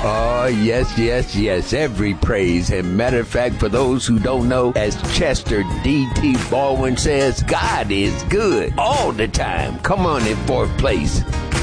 Oh, yes, yes, yes. Every praise. And matter of fact, for those who don't know, as Chester D.T. Baldwin says, God is good all the time. Come on in fourth place.